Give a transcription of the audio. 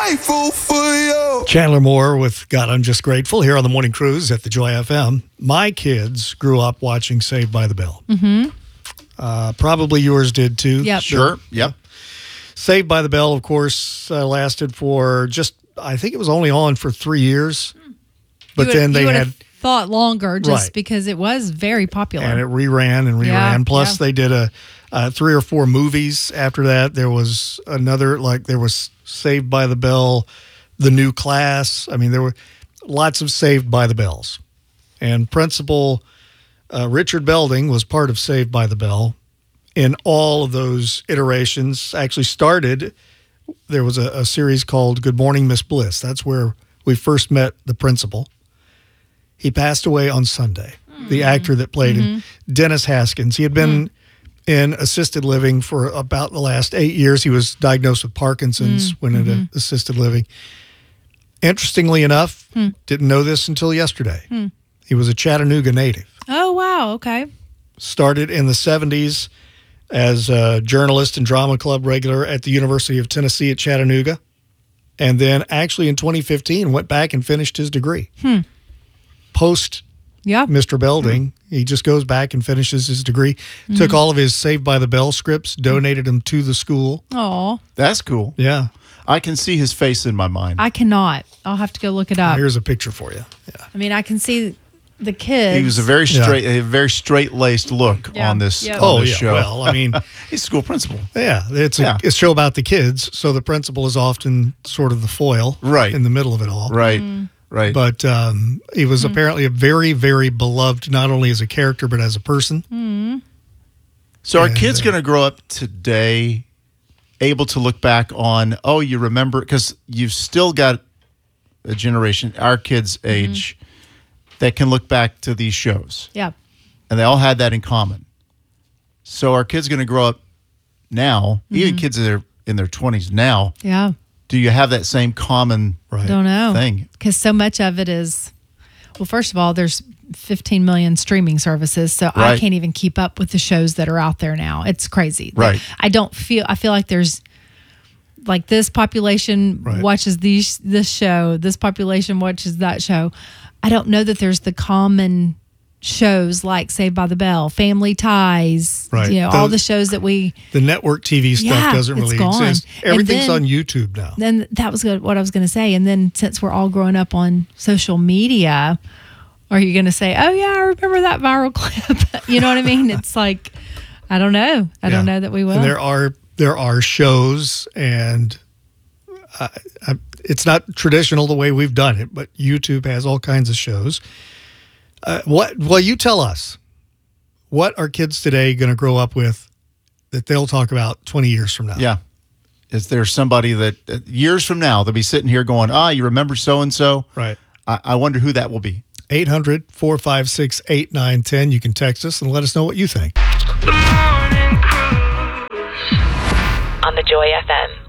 grateful for you. Chandler Moore with God, I'm Just Grateful here on the Morning Cruise at the Joy FM. My kids grew up watching Saved by the Bell. Mm-hmm. Probably yours did too. Yep. Sure. Yep. Saved by the Bell, of course, lasted for I think it was only on for 3 years. But then they had thought longer just Right. because it was very popular. And it reran and reran. Yeah, Plus, yeah. they did a 3 or 4 movies after that. There was another, there was Saved by the Bell, The New Class. I mean, there were lots of Saved by the Bells. And Principal Richard Belding was part of Saved by the Bell in all of those iterations. Actually started, there was a series called Good Morning, Miss Bliss. That's where we first met the principal. He passed away on Sunday. The actor that played him, Dennis Haskins. He had been in assisted living for about the last 8 years. He was diagnosed with Parkinson's, went into assisted living. Interestingly enough, didn't know this until yesterday. He was a Chattanooga native. Oh, wow. Okay. Started in the 70s as a journalist and drama club regular at the University of Tennessee at Chattanooga. And then actually in 2015 went back and finished his degree. Post Mr. Belding, he just goes back and finishes his degree. Took all of his Saved by the Bell scripts, donated them to the school. Oh, That's cool. Yeah. I can see his face in my mind. I cannot. I'll have to go look it up. Here's a picture for you. Yeah. I mean, I can see the kids. He was a very straight-laced look Yeah. on this, Yep. on this show. Well, I mean, He's a school principal. yeah, it's a show about the kids, so the principal is often sort of the foil Right. in the middle of it all. Right. Right. But he was apparently a very, very beloved, not only as a character, but as a person. So are And, kids going to grow up today able to look back on, oh, you remember, because you've still got a generation, our kids' age, that can look back to these shows. Yeah. And they all had that in common. So are kids going to grow up now, even kids that are in their 20s now, Yeah. do you have that same common Don't know. thing? Because so much of it is, well, first of all, there's 15 million streaming services, so I Right. can't even keep up with the shows that are out there now. It's crazy. Right. I feel like there's, like, this population Right. watches this show, this population watches that show. I don't know that there's the common shows like Saved by the Bell, Family Ties, Right. all the shows that we. The network TV stuff Yeah, doesn't it's really gone. exist. And Everything's then- on YouTube now. Then that was what I was going to say. And then since we're all growing up on social media, are you going to say, "Oh yeah, I remember that viral clip"? You know what I mean? It's like, I don't know. I don't know that we will. And there are shows, and it's not traditional the way we've done it, but YouTube has all kinds of shows. Well, you tell us, what are kids today going to grow up with that they'll talk about 20 years from now? Yeah. Is there somebody that years from now they'll be sitting here going, you remember so-and-so? Right. I wonder who that will be. 800-456-8910. You can text us and let us know what you think. The Morning Cruise on the Joy FM.